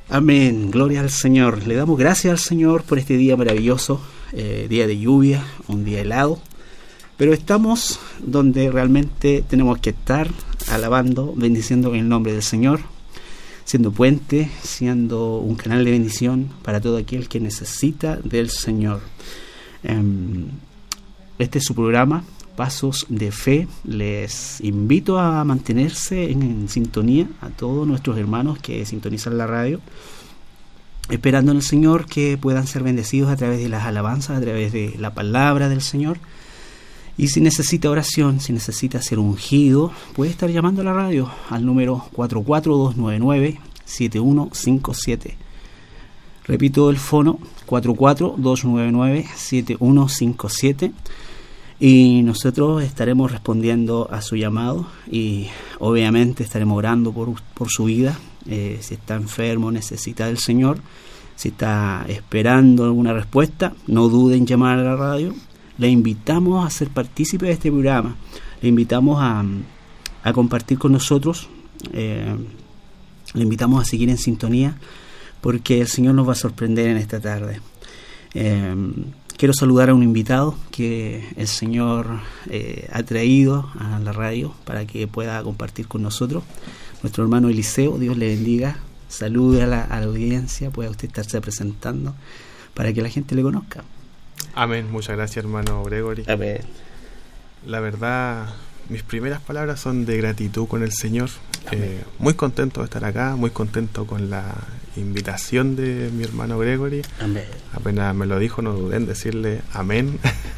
Amén, gloria al Señor. Le damos gracias al Señor por este día maravilloso, día de lluvia, un día helado, pero estamos donde realmente tenemos que estar, alabando, bendiciendo en el nombre del Señor, siendo puente, siendo un canal de bendición para todo aquel que necesita del Señor. Este es su programa, Pasos de Fe. Les invito a mantenerse en sintonía a todos nuestros hermanos que sintonizan la radio, esperando en el Señor que puedan ser bendecidos a través de las alabanzas, a través de la palabra del Señor. Y si necesita oración, si necesita ser ungido, puede estar llamando a la radio al número 44299-7157. Repito el fono, 44299-7157. Y nosotros estaremos respondiendo a su llamado y obviamente estaremos orando por su vida. Si está enfermo, necesita del Señor, si está esperando alguna respuesta, no duden en llamar a la radio. Le invitamos a ser partícipe de este programa, le invitamos a compartir con nosotros, le invitamos a seguir en sintonía porque el Señor nos va a sorprender en esta tarde. Quiero saludar a un invitado que el Señor ha traído a la radio para que pueda compartir con nosotros. Nuestro hermano Eliseo, Dios le bendiga. Salude a la audiencia, pueda usted estarse presentando para que la gente le conozca. Amén, muchas gracias hermano Gregory. Amén. La verdad, mis primeras palabras son de gratitud con el Señor. Muy contento de estar acá, muy contento con la invitación de mi hermano Gregory. Amén. Apenas me lo dijo, no dudé en decirle amén.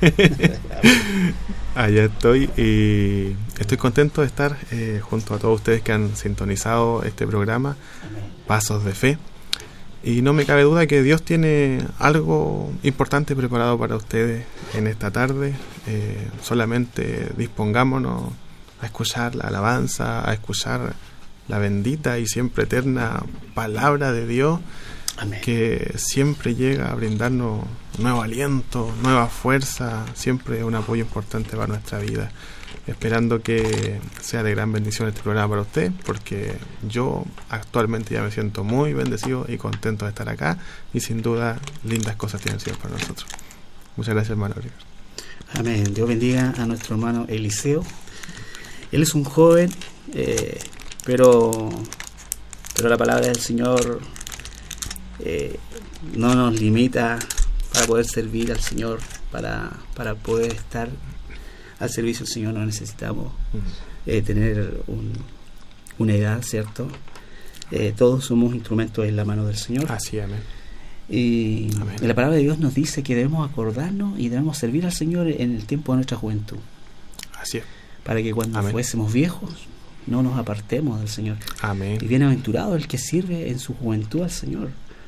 Allá estoy y estoy contento de estar junto a todos ustedes que han sintonizado este programa, amén. Pasos de Fe. Y no me cabe duda que Dios tiene algo importante preparado para ustedes en esta tarde. Solamente dispongámonos a escuchar la alabanza, a escuchar la bendita y siempre eterna palabra de Dios. Amén. Que siempre llega a brindarnos nuevo aliento, nueva fuerza, siempre un apoyo importante para nuestra vida. Esperando que sea de gran bendición este programa para usted, porque yo actualmente ya me siento muy bendecido y contento de estar acá, y sin duda lindas cosas tienen sido para nosotros. Muchas gracias hermano. Amén. Dios bendiga a nuestro hermano Eliseo. Él es un joven, pero la palabra del Señor no nos limita para poder servir al Señor, para poder estar al servicio del Señor. No necesitamos tener una edad, ¿cierto? Todos somos instrumentos en la mano del Señor. Así, amén. Y amén. La palabra de Dios nos dice que debemos acordarnos y debemos servir al Señor en el tiempo de nuestra juventud. Así es. Para que cuando amén. fuésemos viejos no nos apartemos del Señor. Amén. Y bienaventurado el que sirve en su juventud al Señor.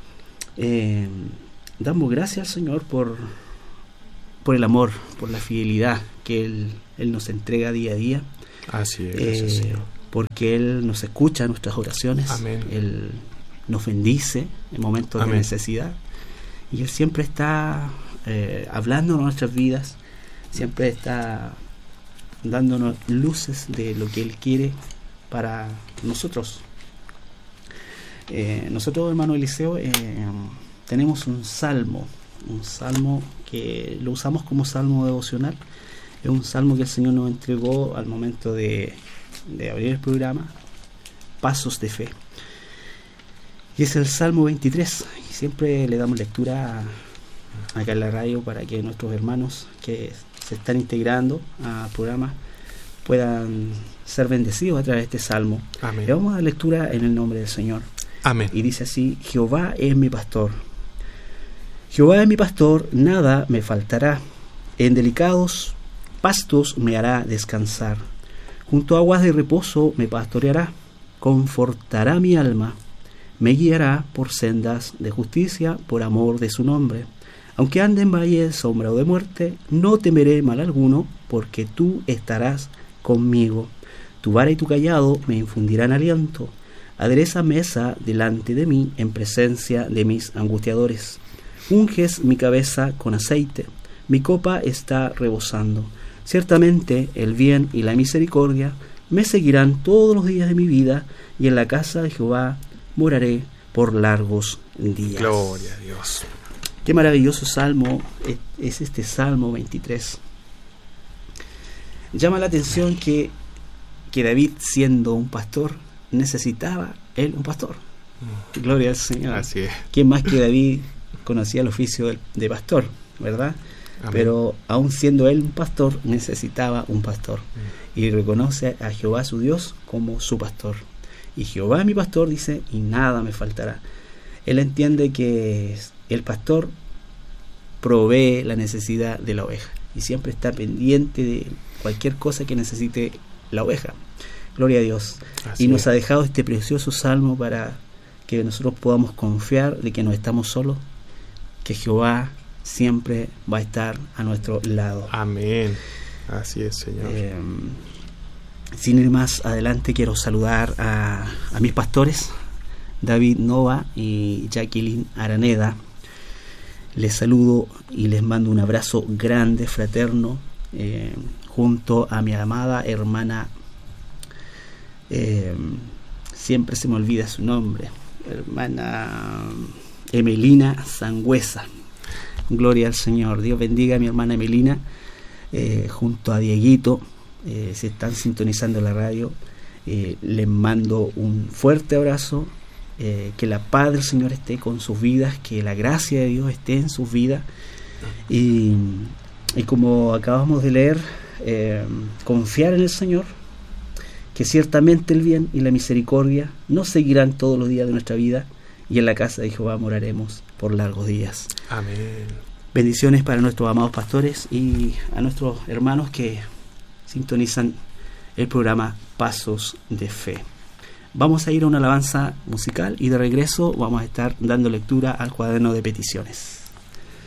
Damos gracias al Señor por el amor, por la fidelidad que Él nos entrega día a día. Así es, Señor. Porque Él nos escucha nuestras oraciones. Amén. Él nos bendice en momentos amén. De necesidad. Y Él siempre está hablando en nuestras vidas, siempre está dándonos luces de lo que Él quiere para nosotros. Nosotros, hermano Eliseo, tenemos un salmo que lo usamos como salmo devocional. Es un salmo que el Señor nos entregó al momento de abrir el programa, Pasos de Fe, y es el Salmo 23, y siempre le damos lectura acá en la radio para que nuestros hermanos que se están integrando al programa puedan ser bendecidos a través de este salmo. Amén. Le vamos a dar lectura en el nombre del Señor. Amén. Y dice así: Jehová es mi pastor. Jehová es mi pastor, nada me faltará. En delicados pastos me hará descansar. Junto a aguas de reposo me pastoreará. Confortará mi alma. Me guiará por sendas de justicia, por amor de su nombre. Aunque ande en valle de sombra o de muerte, no temeré mal alguno, porque tú estarás conmigo. Tu vara y tu cayado me infundirán aliento. Adereza mesa delante de mí en presencia de mis angustiadores. Unges mi cabeza con aceite, mi copa está rebosando. Ciertamente el bien y la misericordia me seguirán todos los días de mi vida, y en la casa de Jehová moraré por largos días. Gloria a Dios. Qué maravilloso salmo es este Salmo 23. Llama la atención que David, siendo un pastor, necesitaba él un pastor. Gloria al Señor. Así es. ¿Quién más que David conocía el oficio de pastor, verdad? Amén. Pero aún siendo él un pastor, necesitaba un pastor. Y reconoce a Jehová su Dios como su pastor. Y Jehová mi pastor, dice, y nada me faltará. Él entiende que el pastor provee la necesidad de la oveja y siempre está pendiente de cualquier cosa que necesite la oveja. Gloria a Dios. Así y nos ha dejado este precioso salmo para que nosotros podamos confiar de que no estamos solos, que Jehová siempre va a estar a nuestro lado. Amén. Así es, Señor. Sin ir más adelante, quiero saludar a mis pastores, David Nova y Jacqueline Araneda. Les saludo y les mando un abrazo grande, fraterno, junto a mi amada hermana, siempre se me olvida su nombre, hermana Emelina Sangüesa. Gloria al Señor. Dios bendiga a mi hermana Emelina, junto a Dieguito. Se están sintonizando la radio. Les mando un fuerte abrazo. Que la paz del Señor esté con sus vidas, que la gracia de Dios esté en sus vidas. Y como acabamos de leer, confiar en el Señor, que ciertamente el bien y la misericordia nos seguirán todos los días de nuestra vida, y en la casa de Jehová moraremos por largos días. Amén. Bendiciones para nuestros amados pastores y a nuestros hermanos que sintonizan el programa Pasos de Fe. Vamos a ir a una alabanza musical y de regreso vamos a estar dando lectura al cuaderno de peticiones.